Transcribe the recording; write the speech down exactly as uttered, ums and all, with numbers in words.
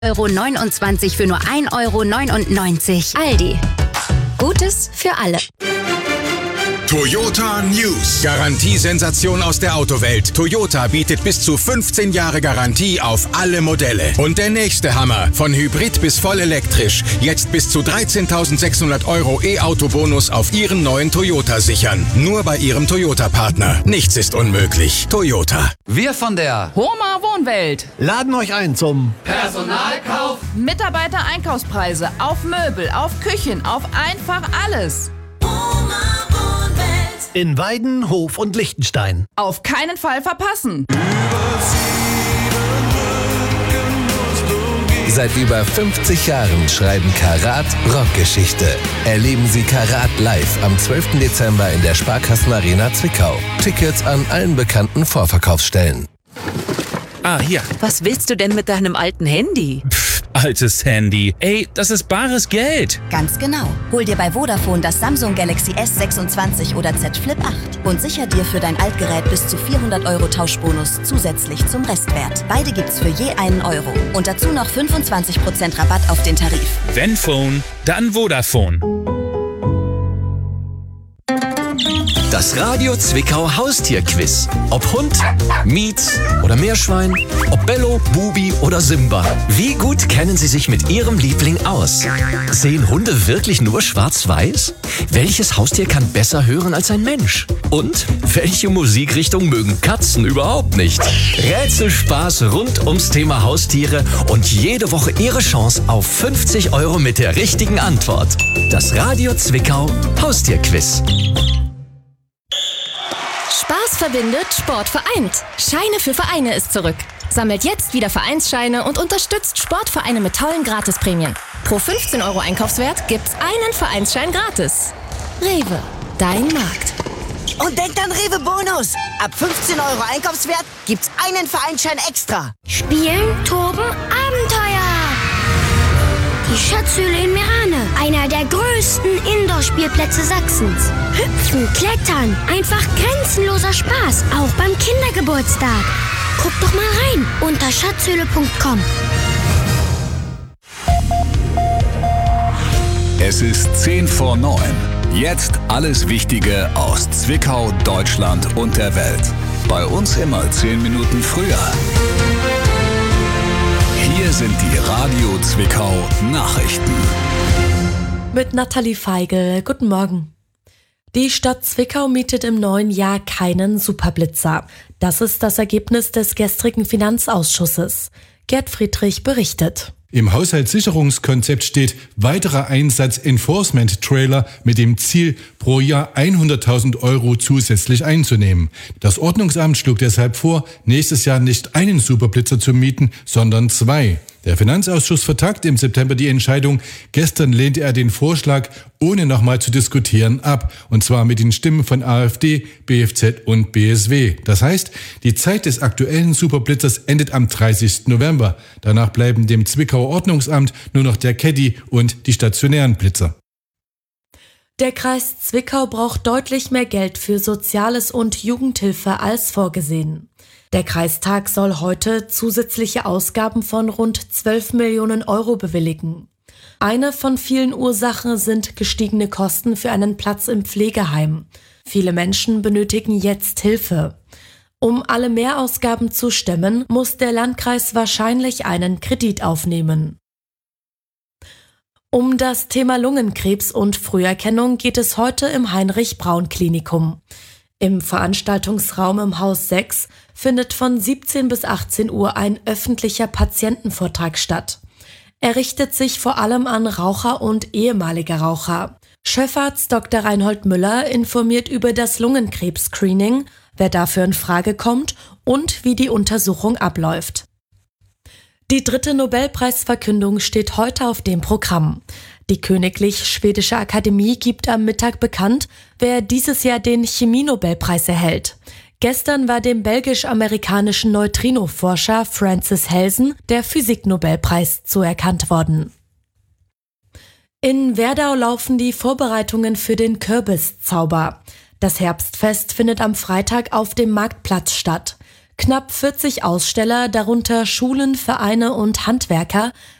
Euro neunundzwanzig für nur ein Euro neunundneunzig. Aldi. Gutes für alle. Toyota News. Garantiesensation aus der Autowelt. Toyota bietet bis zu fünfzehn Jahre Garantie auf alle Modelle. Und der nächste Hammer. Von Hybrid bis voll elektrisch. Jetzt bis zu dreizehntausendsechshundert Euro E-Auto-Bonus auf Ihren neuen Toyota sichern. Nur bei Ihrem Toyota-Partner. Nichts ist unmöglich. Toyota. Wir von der Homa Wohnwelt laden euch ein zum Personalkauf. Mitarbeiter-Einkaufspreise auf Möbel, auf Küchen, auf einfach alles. in Weiden, Hof und Liechtenstein. Auf keinen Fall verpassen. Seit über fünfzig Jahren schreiben Karat Rockgeschichte. Erleben Sie Karat live am zwölften Dezember in der Sparkassenarena Zwickau. Tickets an allen bekannten Vorverkaufsstellen. Ah, hier. Was willst du denn mit deinem alten Handy? Pff, altes Handy. Ey, das ist bares Geld. Ganz genau. Hol dir bei Vodafone das Samsung Galaxy S sechsundzwanzig oder Z Flip acht und sicher dir für dein Altgerät bis zu vierhundert Euro Tauschbonus zusätzlich zum Restwert. Beide gibt's für je einen Euro. Und dazu noch fünfundzwanzig Prozent Rabatt auf den Tarif. Wenn Phone, dann Vodafone. Das Radio Zwickau Haustierquiz. Ob Hund, Mietz oder Meerschwein, ob Bello, Bubi oder Simba. Wie gut kennen Sie sich mit Ihrem Liebling aus? Sehen Hunde wirklich nur schwarz-weiß? Welches Haustier kann besser hören als ein Mensch? Und welche Musikrichtung mögen Katzen überhaupt nicht? Rätselspaß rund ums Thema Haustiere und jede Woche Ihre Chance auf fünfzig Euro mit der richtigen Antwort. Das Radio Zwickau Haustierquiz. Spaß verbindet, Sport vereint. Scheine für Vereine ist zurück. Sammelt jetzt wieder Vereinsscheine und unterstützt Sportvereine mit tollen Gratisprämien. Pro fünfzehn Euro Einkaufswert gibt's einen Vereinsschein gratis. Rewe, dein Markt. Und denkt an Rewe Bonus. Ab fünfzehn Euro Einkaufswert gibt's einen Vereinsschein extra. Spielen, toben, Abenteuer. Die Schatzhöhle in Merane, einer der größten Indoor-Spielplätze Sachsens. Hüpfen, klettern, einfach grenzenloser Spaß, auch beim Kindergeburtstag. Guck doch mal rein unter schatzhöhle punkt com. Es ist zehn vor neun. Jetzt alles Wichtige aus Zwickau, Deutschland und der Welt. Bei uns immer zehn Minuten früher. Hier sind die Radio Zwickau Nachrichten. Mit Nathalie Feigl. Guten Morgen. Die Stadt Zwickau mietet im neuen Jahr keinen Superblitzer. Das ist das Ergebnis des gestrigen Finanzausschusses. Gerd Friedrich berichtet. Im Haushaltssicherungskonzept steht weiterer Einsatz Enforcement-Trailer mit dem Ziel, pro Jahr hunderttausend Euro zusätzlich einzunehmen. Das Ordnungsamt schlug deshalb vor, nächstes Jahr nicht einen Superblitzer zu mieten, sondern zwei. Der Finanzausschuss vertagt im September die Entscheidung. Gestern lehnte er den Vorschlag, ohne nochmal zu diskutieren, ab. Und zwar mit den Stimmen von AfD, B F Z und B S W. Das heißt, die Zeit des aktuellen Superblitzers endet am dreißigsten November. Danach bleiben dem Zwickauer Ordnungsamt nur noch der Caddy und die stationären Blitzer. Der Kreis Zwickau braucht deutlich mehr Geld für Soziales und Jugendhilfe als vorgesehen. Der Kreistag soll heute zusätzliche Ausgaben von rund zwölf Millionen Euro bewilligen. Eine von vielen Ursachen sind gestiegene Kosten für einen Platz im Pflegeheim. Viele Menschen benötigen jetzt Hilfe. Um alle Mehrausgaben zu stemmen, muss der Landkreis wahrscheinlich einen Kredit aufnehmen. Um das Thema Lungenkrebs und Früherkennung geht es heute im Heinrich-Braun-Klinikum. Im Veranstaltungsraum im Haus sechs findet von siebzehn bis achtzehn Uhr ein öffentlicher Patientenvortrag statt. Er richtet sich vor allem an Raucher und ehemalige Raucher. Chefarzt Doktor Reinhold Müller informiert über das Lungenkrebs-Screening, wer dafür in Frage kommt und wie die Untersuchung abläuft. Die dritte Nobelpreisverkündung steht heute auf dem Programm. Die Königlich Schwedische Akademie gibt am Mittag bekannt, wer dieses Jahr den Chemie-Nobelpreis erhält. Gestern war dem belgisch-amerikanischen Neutrino-Forscher Francis Helsen der Physik-Nobelpreis zuerkannt worden. In Werdau laufen die Vorbereitungen für den Kürbiszauber. Das Herbstfest findet am Freitag auf dem Marktplatz statt. Knapp vierzig Aussteller, darunter Schulen, Vereine und Handwerker,